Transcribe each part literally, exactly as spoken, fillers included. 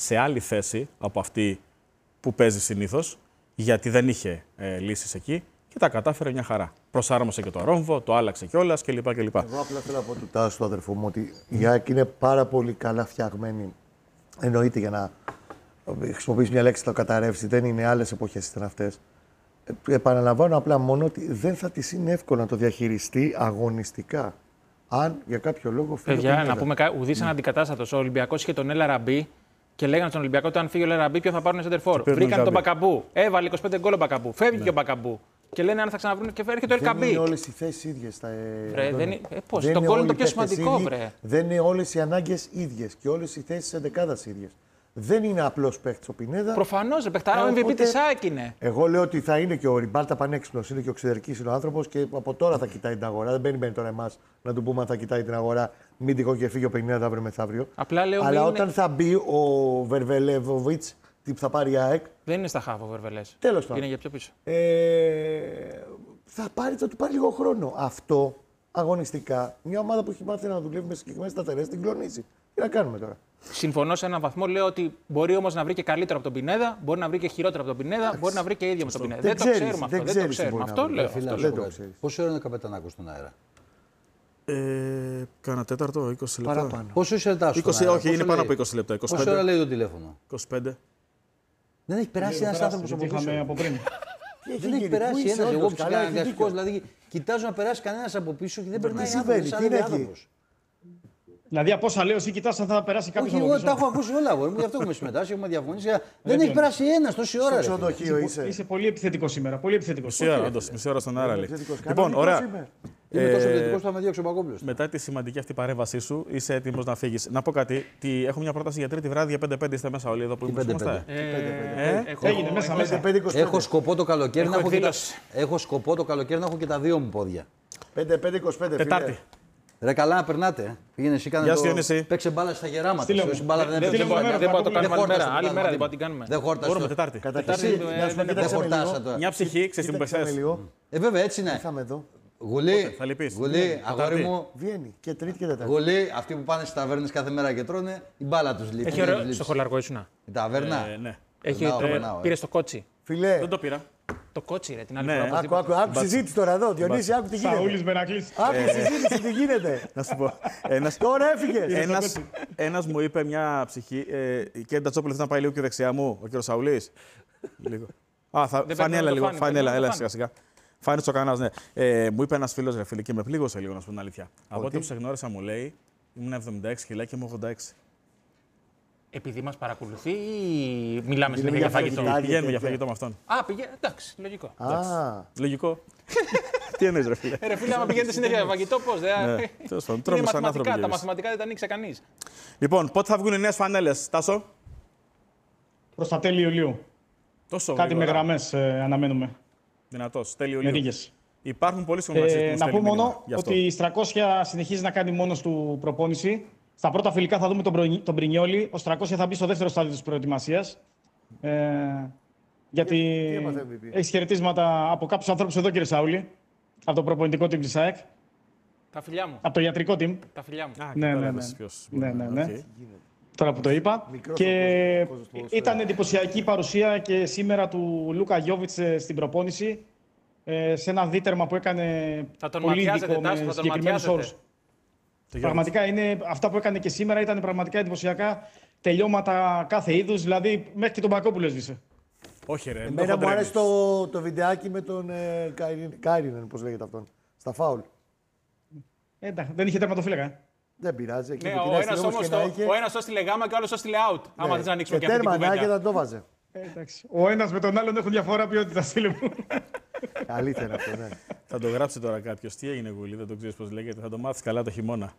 σε άλλη θέση από αυτή που παίζει συνήθως, γιατί δεν είχε ε, λύσεις εκεί και τα κατάφερε μια χαρά. Προσάρμοσε και το ρόμβο, το άλλαξε κιόλας κλπ. Εγώ απλά θέλω να πω του Τάσου, του αδερφού μου, ότι η ΑΕΚ είναι πάρα πολύ καλά φτιαγμένη. Εννοείται για να χρησιμοποιήσει μια λέξη, το καταρρεύσει, δεν είναι, άλλες εποχές ήταν αυτές. Ε, επαναλαμβάνω απλά μόνο ότι δεν θα της είναι εύκολο να το διαχειριστεί αγωνιστικά. Αν για κάποιο λόγο φύγει. Παιδιά, να πούμε ουδής αναντικατάστατος. Ο Ολυμπιακός είχε τον Ελ Αραμπί και λέγανε στον Ολυμπιακό ότι αν φύγει ο Ελ Αραμπί, ποιο θα πάρουν σεντερφόρ. Βρήκαν τον Μπακαμπού. Έβαλε είκοσι πέντε γκολ ο Μπακαμπού. Φεύγει ναι. και ο Μπακαμπού. Και λένε αν θα ξαναβρουν και έρχεται το Ελ Καμπί. Δεν είναι όλες οι θέσεις ίδιες. Τα... Βρε, δεν είναι... ε, πώς, το γκολ είναι το πιο σημαντικό, ίδιοι, βρε. Δεν είναι όλες οι ανάγκες ίδιες και όλες οι θέσεις εντεκάδας ίδιες. Δεν είναι απλός παίκτης ο Πινέδα. Προφανώς, ρε παιχτάρα, ο εμ βι πι της ΑΕΚ είναι. Εγώ λέω ότι θα είναι και ο Ριμπάλτα πανέξυπνος, είναι και ο Ξεδερκής είναι ο άνθρωπος και από τώρα θα κοιτάει την αγορά. Δεν περιμένει τώρα εμάς να του πούμε αν θα κοιτάει την αγορά. Μην τυχόν και φύγει ο Πινέδα αύριο μεθαύριο. Απλά λέω Αλλά όταν είναι... θα μπει ο Βερβελεβοβίτς, τι που θα πάρει η ΑΕΚ. Δεν είναι στα χάφο ο Βερβελές. Τέλος πάντων. Είναι για πιο πίσω. Ε, θα, πάρει, θα του πάρει λίγο χρόνο. Αυτό αγωνιστικά, μια ομάδα που έχει μάθει να δουλεύει με συγκεκριμένες σταθερές, την κλονίζει. Τι να κάνουμε τώρα. Συμφωνώ σε έναν βαθμό. Λέω ότι μπορεί όμως να βρει και καλύτερο από τον Πινέδα, μπορεί να βρει και χειρότερο από τον Πινέδα, μπορεί να βρει και ίδιο με τον Πινέδα. Δεν, δεν το ξέρουμε αυτό. Δεν, δεν το ξέρουμε. Αυτό λέω. Πόση ώρα είναι ο Καπετανάκος στον αέρα. Ε, κάνα τέταρτο, είκοσι λεπτά. Παραπάνω. Πόσο είσαι λεπτά στον είκοσι, αέρα. όχι, είναι πάνω από είκοσι λεπτά. είκοσι πέντε. Πόση ώρα λέει το τηλέφωνο. είκοσι πέντε. Δεν έχει περάσει ένας άνθρωπος από πίσω. από πριν. Δεν έχει περάσει ένας. Εγώ ψυχαναγκαστικός. Δηλαδή, κοιτάζω να περάσει κανένας από πίσω και δεν περνάει άνθρωπος. Δηλαδή, από όσα λέω, εσύ κοιτάς αν θα περάσει κάποιος από πίσω. πίσω. Εγώ τα έχω ακούσει όλα. Μπορεί, γι' αυτό έχουμε συμμετάσχει, έχουμε διαφωνήσει. Δεν έχει περάσει ένας τόση ώρα. Στο ξενοδοχείο είσαι. Είσαι πολύ επιθετικό σήμερα. Πολύ επιθετικό. Μισή ώρα, όντως, μισή ώρα στον αέρα λέει. Λοιπόν, ωραία. Είμαι τόσο επιθετικός που θα με διώξει ο Παγκόπουλος. Μετά τη σημαντική αυτή παρέμβασή σου, είσαι έτοιμος να φύγεις. Να πω κάτι. Τι, έχω μια πρόταση για τρίτη βράδυ για πέντε πέντε. Είστε μέσα όλοι εδώ που είμαστε. Έγινε μέσα, μέσα. Έχω σκοπό το καλοκαίρι να έχω και τα δύο μου πόδια. πέντε πέντε είκοσι πέντε. Τετάρτη. Ρε καλά να περνάτε. Πήγαινε εσύ κάνε το... Παίξε μπάλα στα γεράματα. Δεν μπορώ να το κάνουμε άλλη μέρα. Άλλη μέρα δεν μπορώ να την κάνουμε. Δεν χόρτασε. Μπορούμε Τετάρτη. Δεν χορτάσα τώρα. Μια ψυχή, ξέρεις τι μου πεσές. Ε, βέβαια έτσι είναι. Γουλή, γουλή, αγόρι μου. Βγαίνει και τρίτη και τετάρτη. Γουλή, αυτοί που πάνε στις ταβέρνες κάθε μέρα και τρώνε, η μπάλα τους λείπει. Έχει ωραίο στο χολαργό ήσουνα. Η ταβέρνα. Πήρε το κότσι. Φιλέ. Δεν το πήρα. Το κότσι, ρε, την άλλη ναι. φορά. Άκου, άκου, άκου συζήτηση τώρα εδώ. Διονύση, άκου τι γίνεται. Σαούλης Μερακλής. Άκου συζήτηση, τι γίνεται. Να σου πω. Ένας... Τώρα έφυγες. Ένας, ένας μου είπε μια ψυχή. Ε, και Ντατσόπουλο θέλει να πάει λίγο πιο δεξιά μου, ο κύριος Σαουλής. Λίγο. Α, θα φάνει, έλα λίγο. Φάνει, έλα, έλα, σιγά σιγά. Φάνη ο κανένας, ναι. Ε, μου είπε ένας φίλος, ρε φίλε, και με πλήγωσε λίγο, να σου πω την αλήθεια. Από ό,τι σε γνώρισα, μου λέει, ήμουν εβδομήντα έξι κιλά και είμαι ογδόντα έξι. Επειδή μας παρακολουθεί ή μιλάμε συνέχεια για φαγητό. Πηγαίνουμε για φαγητό με αυτόν. Α, πηγαίνει. Εντάξει, λογικό. Α. Λογικό. Τι εννοείς, ρε φίλε. Ρε φίλε, άμα πηγαίνετε συνέχεια για φαγητό, πώς. Τέλος πάντων, τρώμε σαν άνθρωποι. Τα μαθηματικά δεν τα ανοίξει κανείς. Λοιπόν, πότε θα βγουν οι νέες φανέλες, Τάσο? Προς τα τέλη Ιουλίου. Τόσο Κάτι με γραμμές αναμένουμε. Δυνατός, τέλη Ιουλίου. Υπάρχουν πολλοί σχολιαστές που να πούμε μόνο ότι η Στρακόσια συνεχίζει να κάνει μόνος του προπόνηση. Στα πρώτα φιλικά θα δούμε τον, τον Πρινιόλι. Ο Στρακόσια θα μπει στο δεύτερο στάδιο της προετοιμασίας. Ε, γιατί έχει χαιρετίσματα από κάποιους ανθρώπους εδώ, κύριε Σάουλη. Από το προπονητικό team της ΑΕΚ. Τα φιλιά μου. Από το ιατρικό team. Τα φιλιά μου. Α, ναι, ναι, ναι. ναι, ναι, ναι. Okay. Τώρα που το είπα. Μικρός και ήταν εντυπωσιακή η παρουσία και σήμερα του Λούκα Γιόβιτς στην προπόνηση. Σε ένα δίτερμα που έκανε πολύ ειδικό με συγκεκριμένους όρους. Πραγματικά είναι, αυτά που έκανε και σήμερα ήταν πραγματικά εντυπωσιακά τελειώματα κάθε είδους, δηλαδή μέχρι και τον Μπακόπουλο έσβησε. Όχι ρε, εμένα μου άρεσε το, το βιντεάκι με τον ε, Κάιρινεν, πώς λέγεται αυτόν, στα φάουλ. Ε, δεν είχε τερματοφύλακα. Δεν πειράζει. Ναι, ο ένας όμως το, είχε... ο ένας το έστειλε γάμα και ο άλλος το έστειλε out. Ναι. Άμα θες να ανοίξουμε και, και αυτή την κουβέντα. Και τέρμα, και θα το βάζε. Ε, ο ένας με τον άλλον έχουν διαφορά ποιότητα, φίλε μου. Αλήθεια είναι αυτό, ναι. Θα το γράψει τώρα κάποιος. Τι έγινε, Γουλή, δεν το ξέρεις πώς λέγεται. Θα το μάθεις καλά το χειμώνα.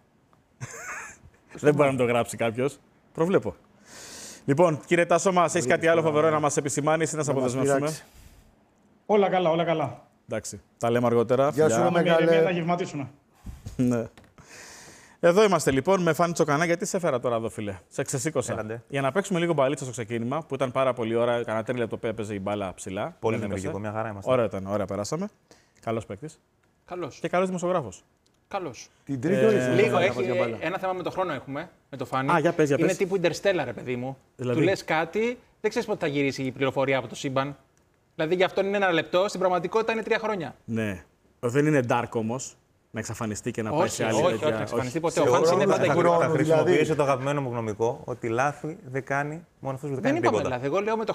Δεν μπορεί να το γράψει κάποιος. Προβλέπω. Λοιπόν, κύριε Τάσο, μας έχεις κάτι άλλο φοβερό να μας επισημάνεις ή να σε αποδεσμεύσουμε? Όλα καλά, όλα καλά. Εντάξει. Τα λέμε αργότερα. Γεια σου, μεγάλε. Να γευματίσουμε. Ναι. Εδώ είμαστε λοιπόν με Φάνη Τσοκανά. Γιατί σε έφερα τώρα εδώ, φίλε? Σε ξεσήκωσα. Έλαντε. Για να παίξουμε λίγο μπαλίτσα στο ξεκίνημα, που ήταν πάρα πολύ ώρα. Κανένα τρία λεπτό έπαιζε η μπάλα ψηλά. Πολύ δημιουργικό, μια χαρά είμαστε. Ωραία ήταν, ωραία περάσαμε. Καλός παίκτης. Καλός. Και καλός δημοσιογράφος. Καλός. Την τρίτη ώρα ε, Λίγο έχει. Ένα θέμα με το χρόνο έχουμε, με το Φάνη. Α, για πες, για πες. Είναι τύπου Interstellar, ρε παιδί μου. Δηλαδή. Του λες κάτι, δεν ξέρεις πότε θα γυρίσει η πληροφορία από το σύμπαν. Δηλαδή για αυτόν είναι ένα λεπτό, στην πραγματικότητα είναι τρία χρόνια. Ναι. Δεν είναι dark όμως. Να εξαφανιστεί και να όχι, πάει σε άλλη όχι, τέτοια. όχι, να εξαφανιστεί ποτέ. Ο Φάνης είναι πάντα εκεί. γύρω. Θα χρησιμοποιήσω το αγαπημένο μου γνωμικό ότι λάθη δεν κάνει μόνο αυτός που δεν κάνει τίποτα. Δεν είπαμε λάθη. Εγώ λέω με το